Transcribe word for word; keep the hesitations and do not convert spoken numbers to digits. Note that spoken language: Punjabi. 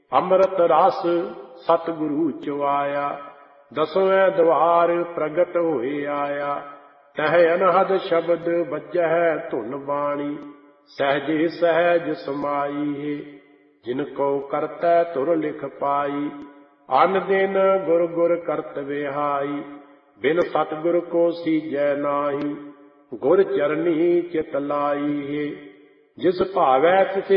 ਅੰਮ੍ਰਿਤ ਰਸ ਸਤਿਗੁਰੂ ਚੋ ਆਇਆ, ਦਸਵੇਂ ਦਵਾਰ ਪ੍ਰਗਟ ਹੋਏ ਆਇਆ। ਤਹ ਅਨਹਦ ਸ਼ਬਦ ਵੱਜਹਿ ਧੁਨ ਬਾਣੀ, ਸਹਿਜੇ ਸਹਿਜ ਸਮਾਈ ਹੈ। ਜਿਨ ਕੋ ਕਰਤੈ ਧੁਰ ਲਿਖ ਪਾਈ, ਅਨ ਦਿਨ ਗੁਰ ਗੁਰ ਕਰਤ ਵਿਹਾਈ। ਬਿਨ ਸਤਿਗੁਰ ਕੋ ਸੀਜੈ ਨਾਹੀ, ਗੁਰ ਚਰਨੀ ਚਿਤ ਲਾਈ ਹੈ। ਜਿਸ ਭਾਵੈ ਤਿਸੇ